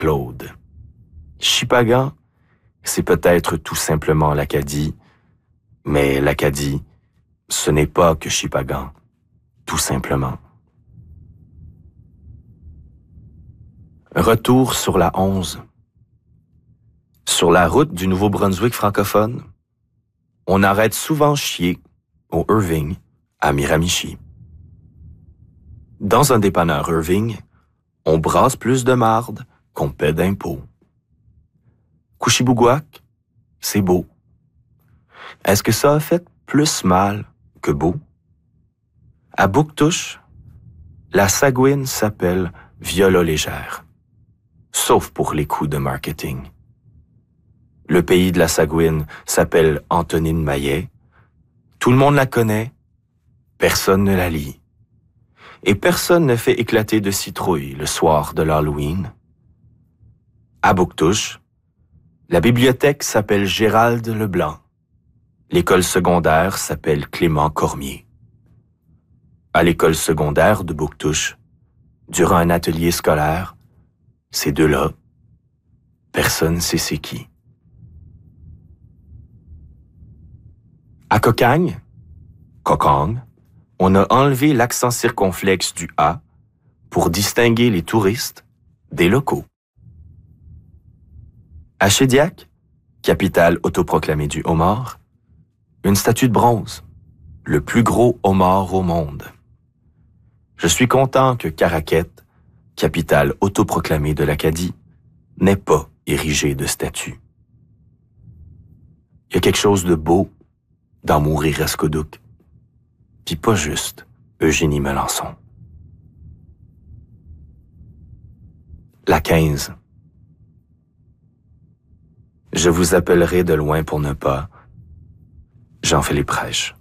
Claude. Shippagan, c'est peut-être tout simplement l'Acadie, mais l'Acadie, ce n'est pas que Shippagan, tout simplement. Retour sur la 11. Sur la route du Nouveau-Brunswick francophone, on arrête souvent chier au Irving, à Miramichi. Dans un dépanneur Irving, on brasse plus de marde qu'on paie d'impôts. Couchibougouac, c'est beau. Est-ce que ça a fait plus mal que beau? À Bouctouche, la Sagouine s'appelle Viola légère, sauf pour les coups de marketing. Le pays de la Sagouine s'appelle Antonine Maillet. Tout le monde la connaît, personne ne la lit. Et personne ne fait éclater de citrouille le soir de l'Halloween. À Bouctouche, la bibliothèque s'appelle Gérald Leblanc. L'école secondaire s'appelle Clément Cormier. À l'école secondaire de Bouctouche, durant un atelier scolaire, ces deux-là, personne ne sait c'est qui. À Cocagne, Kokang, on a enlevé l'accent circonflexe du A pour distinguer les touristes des locaux. À Shediac, capitale autoproclamée du homard, une statue de bronze, le plus gros homard au monde. Je suis content que Caraquette, capitale autoproclamée de l'Acadie, n'ait pas érigé de statue. Il y a quelque chose de beau dans mourir à Scodouk, puis pas juste Eugénie Melançon. La 15. Je vous appellerai de loin pour ne pas. J'en fais les prêches.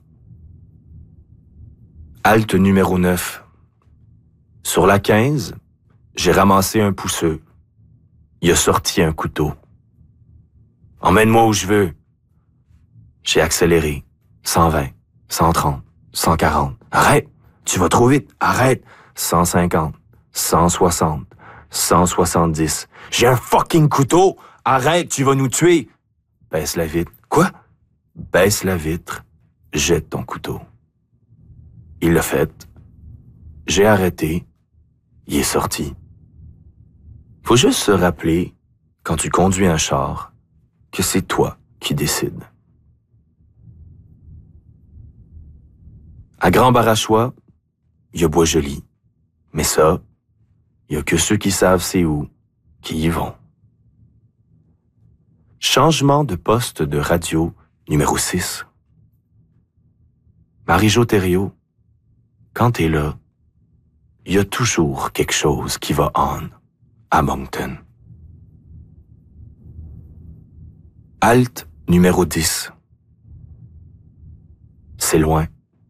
Halte numéro 9. Sur la 15, j'ai ramassé un pousseux. Il a sorti un couteau. Emmène-moi où je veux. J'ai accéléré. 120, 130, 140. Arrête! Tu vas trop vite. Arrête! 150, 160, 170. J'ai un fucking couteau! Arrête, tu vas nous tuer! Baisse la vitre. Quoi? Baisse la vitre. Jette ton couteau. Il l'a fait. J'ai arrêté. Il est sorti. Faut juste se rappeler, quand tu conduis un char, que c'est toi qui décides. À Grand Barachois, il y a Bois-Joli. Mais ça, il y a que ceux qui savent c'est où qui y vont. Changement de poste de radio numéro 6. Marie-Jo Thériault, quand t'es là, il y a toujours quelque chose qui va on à Moncton. Halte numéro 10. C'est loin.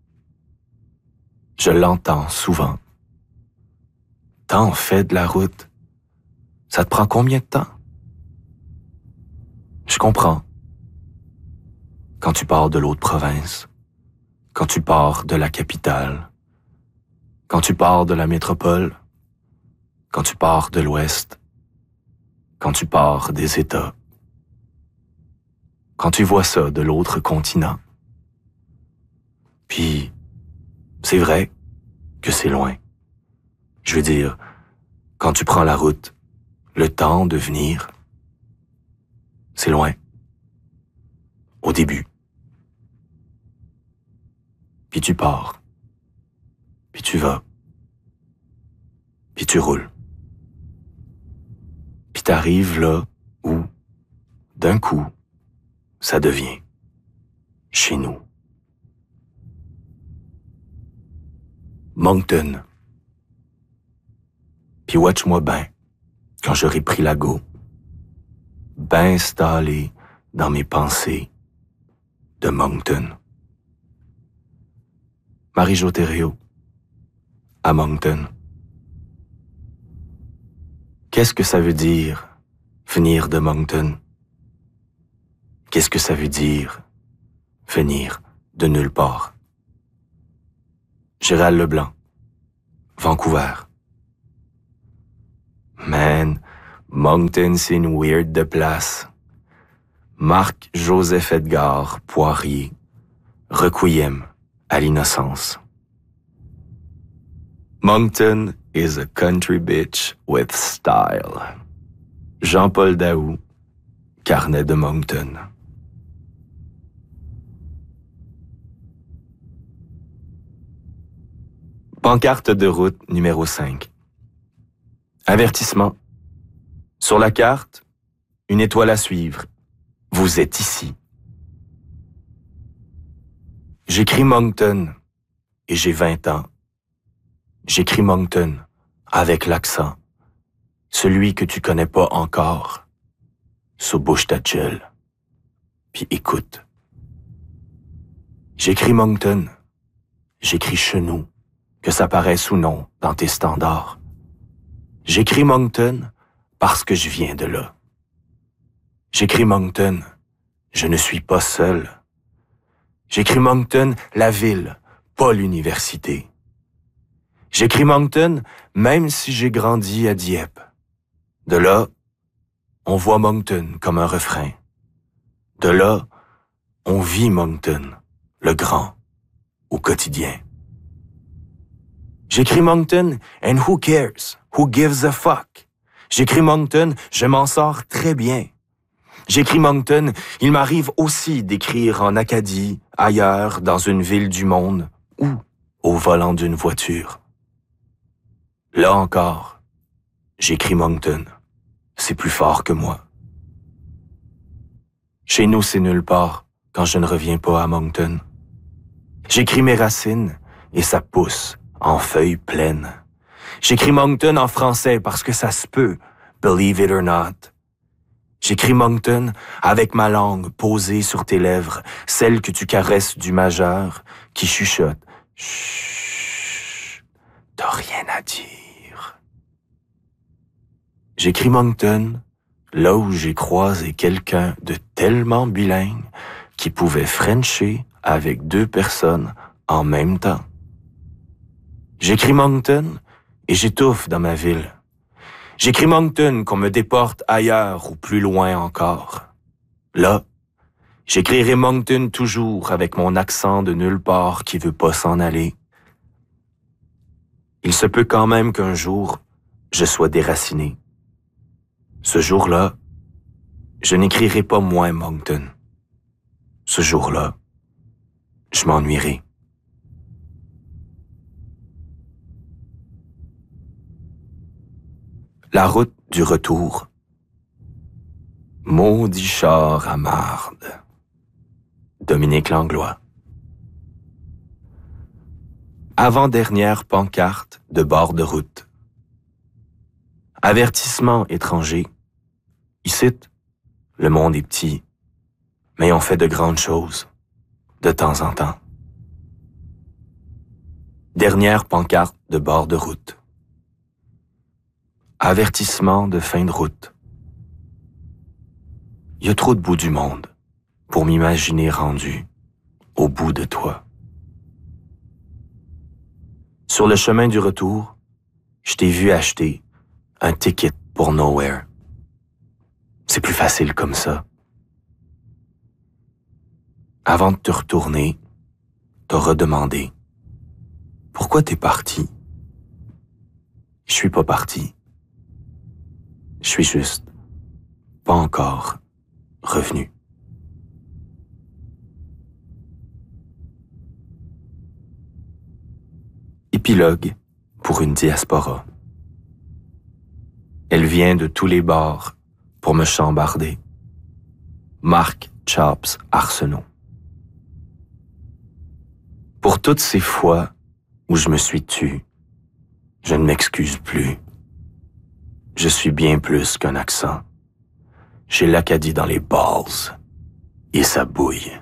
Je l'entends souvent. T'en fais de la route. Ça te prend combien de temps? Je comprends. Quand tu pars de l'autre province, quand tu pars de la capitale, quand tu pars de la métropole, quand tu pars de l'Ouest, quand tu pars des États, quand tu vois ça de l'autre continent. Puis, c'est vrai que c'est loin. Je veux dire, quand tu prends la route, le temps de venir, c'est loin. Au début. Puis tu pars. Puis tu vas. Puis tu roules. Puis t'arrives là où, d'un coup, ça devient chez nous. Moncton. Puis watch-moi ben, quand j'aurai pris la go, ben installé dans mes pensées de Moncton. Marie-Jo Thériault, à Moncton. Qu'est-ce que ça veut dire, venir de Moncton? Qu'est-ce que ça veut dire, venir de nulle part? Gérald Leblanc, Vancouver. Man, Moncton, c'est une weird de place. Marc-Joseph Edgar Poirier, Requiem à l'innocence. Moncton is a country bitch with style. Jean-Paul Daou, Carnet de Moncton. Pancarte de route numéro 5. Avertissement. Sur la carte, une étoile à suivre. Vous êtes ici. J'écris Moncton et j'ai 20 ans. J'écris Moncton avec l'accent. Celui que tu connais pas encore. So bouge ta gueule. Puis écoute. J'écris Moncton. J'écris Chenou, que ça paraisse ou non dans tes standards. J'écris Moncton parce que je viens de là. J'écris Moncton, je ne suis pas seul. J'écris Moncton, la ville, pas l'université. J'écris Moncton même si j'ai grandi à Dieppe. De là, on voit Moncton comme un refrain. De là, on vit Moncton, le grand, au quotidien. J'écris Moncton, and who cares? Who gives a fuck? J'écris Moncton, je m'en sors très bien. J'écris Moncton, il m'arrive aussi d'écrire en Acadie, ailleurs, dans une ville du monde, ou au volant d'une voiture. Là encore, j'écris Moncton. C'est plus fort que moi. Chez nous, c'est nulle part quand je ne reviens pas à Moncton. J'écris mes racines et ça pousse en feuilles pleines. J'écris Moncton en français parce que ça se peut, believe it or not. J'écris Moncton avec ma langue posée sur tes lèvres, celle que tu caresses du majeur, qui chuchote. Chut, t'as rien à dire. J'écris Moncton là où j'ai croisé quelqu'un de tellement bilingue qui pouvait frencher avec 2 personnes en même temps. J'écris Moncton et j'étouffe dans ma ville. J'écris Moncton qu'on me déporte ailleurs ou plus loin encore. Là, j'écrirai Moncton toujours avec mon accent de nulle part qui veut pas s'en aller. Il se peut quand même qu'un jour, je sois déraciné. Ce jour-là, je n'écrirai pas moins Moncton. Ce jour-là, je m'ennuierai. La route du retour. Maudit char à marde. Dominique Langlois. Avant-dernière pancarte de bord de route. Avertissement étranger. Ici, le monde est petit, mais on fait de grandes choses, de temps en temps. Dernière pancarte de bord de route. Avertissement de fin de route. Il y a trop de bout du monde pour m'imaginer rendu au bout de toi. Sur le chemin du retour, je t'ai vu acheter un ticket pour Nowhere. C'est plus facile comme ça. Avant de te retourner, t'as redemandé « Pourquoi t'es parti? » Je suis pas parti. Je suis juste pas encore revenu. Épilogue pour une diaspora. Elle vient de tous les bords pour me chambarder. Marc Chops Arsenault. Pour toutes ces fois où je me suis tu, je ne m'excuse plus. Je suis bien plus qu'un accent. J'ai l'Acadie dans les balls et ça bouille.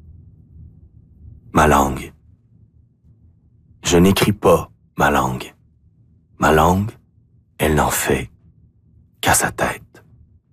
Ma langue. Je n'écris pas ma langue. Ma langue, elle n'en fait qu'à sa tête.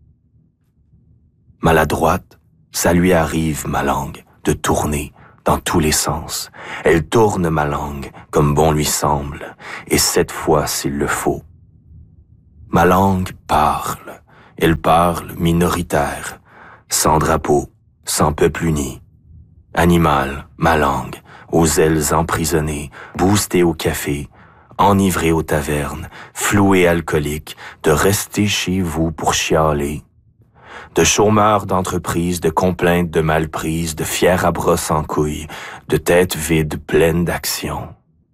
Maladroite, ça lui arrive, ma langue, de tourner dans tous les sens. Elle tourne ma langue comme bon lui semble, et cette fois s'il le faut. Ma langue parle, Il parle minoritaire, sans drapeau, sans peuple uni. Animal, ma langue, aux ailes emprisonnées, boosté au café, enivré aux tavernes, floué alcoolique, de rester chez vous pour chialer. De chômeurs d'entreprise, de complaintes de malprise, de fiers à bras sans couilles, de têtes vides pleines d'action.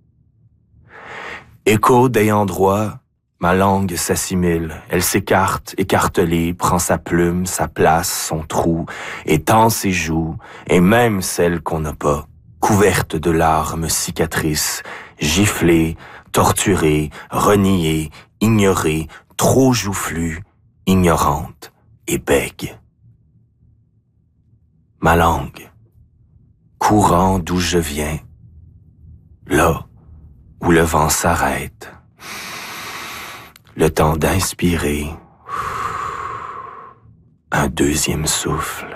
Écho d'ayant droit, ma langue s'assimile, elle s'écarte, écartelée, prend sa plume, sa place, son trou, étend ses joues, et même celles qu'on n'a pas, couvertes de larmes cicatrices, giflées, torturée, reniée, ignorée, trop joufflue, ignorante et bègue. Ma langue, courant d'où je viens, là où le vent s'arrête, le temps d'inspirer, un deuxième souffle.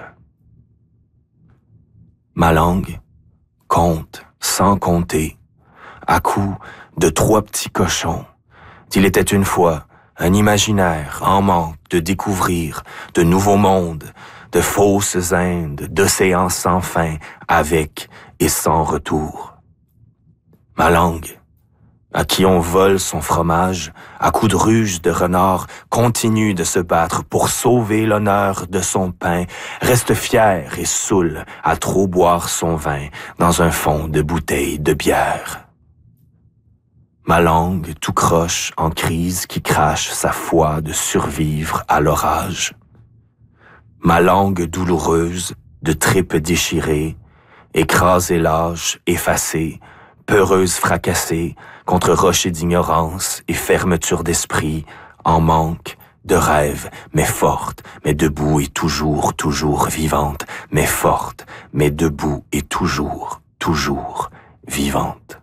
Ma langue compte sans compter, à coups de 3 petits cochons. Il était une fois un imaginaire en manque de découvrir de nouveaux mondes, de fausses Indes, d'océans sans fin, avec et sans retour. Ma langue, à qui on vole son fromage, à coups de ruse de renard, continue de se battre pour sauver l'honneur de son pain, reste fier et saoul à trop boire son vin dans un fond de bouteille de bière. Ma langue tout croche en crise qui crache sa foi de survivre à l'orage. Ma langue douloureuse, de tripes déchirées, écrasée lâche, effacée, peureuse fracassée, contre rochers d'ignorance et fermeture d'esprit, en manque de rêve, mais forte, mais debout et toujours, toujours vivante, mais forte, mais debout et toujours, toujours vivante.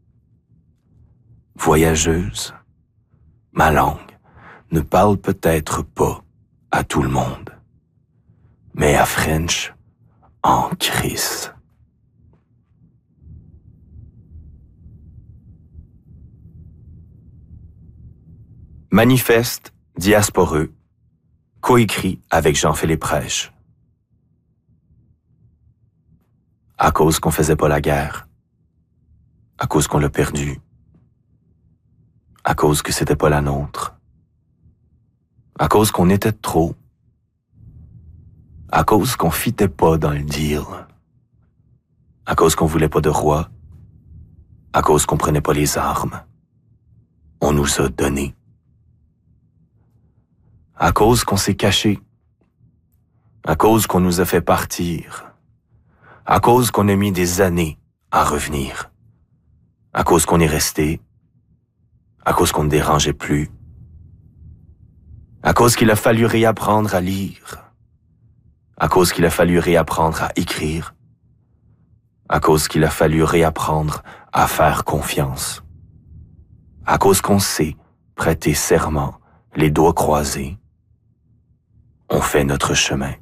Voyageuse, ma langue ne parle peut-être pas à tout le monde, mais à French en crise. Manifeste diasporeux, coécrit avec Jean-Philippe Rèche. À cause qu'on faisait pas la guerre, à cause qu'on l'a perdu, à cause que c'était pas la nôtre, à cause qu'on était trop, à cause qu'on fitait pas dans le deal, à cause qu'on voulait pas de roi, à cause qu'on prenait pas les armes. On nous a donné. À cause qu'on s'est caché, à cause qu'on nous a fait partir, à cause qu'on a mis des années à revenir, à cause qu'on est resté, à cause qu'on ne dérangeait plus, à cause qu'il a fallu réapprendre à lire, à cause qu'il a fallu réapprendre à écrire, à cause qu'il a fallu réapprendre à faire confiance, à cause qu'on sait prêter serment, les doigts croisés, on fait notre chemin.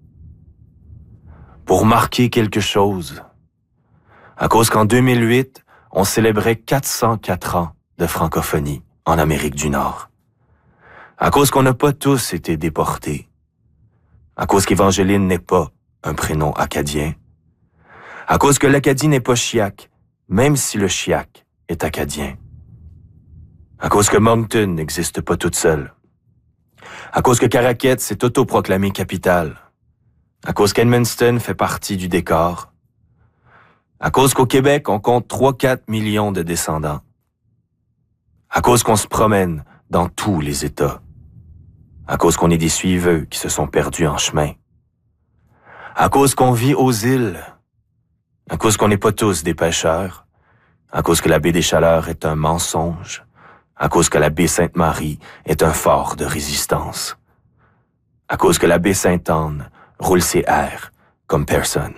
Pour marquer quelque chose, à cause qu'en 2008, on célébrait 404 ans de francophonie en Amérique du Nord. À cause qu'on n'a pas tous été déportés. À cause qu'Évangeline n'est pas un prénom acadien. À cause que l'Acadie n'est pas chiac, même si le chiac est acadien. À cause que Moncton n'existe pas toute seule. À cause que Caraquette s'est autoproclamée capitale. À cause qu'Edmundston fait partie du décor. À cause qu'au Québec, on compte 3-4 millions de descendants. À cause qu'on se promène dans tous les États. À cause qu'on est des suiveux qui se sont perdus en chemin. À cause qu'on vit aux îles. À cause qu'on n'est pas tous des pêcheurs. À cause que la baie des Chaleurs est un mensonge. À cause que la baie Sainte-Marie est un fort de résistance. À cause que la baie Sainte-Anne roule ses airs comme personne.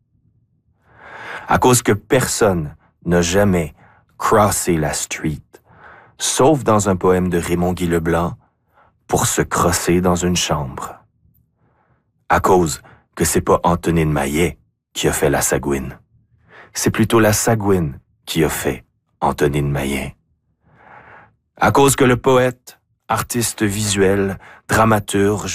À cause que personne n'a jamais crossé la street, sauf dans un poème de Raymond Guy Leblanc, pour se crosser dans une chambre. À cause que c'est pas Antonine Maillet qui a fait la Sagouine. C'est plutôt la Sagouine qui a fait Antonine Maillet. À cause que le poète artiste visuel, dramaturge,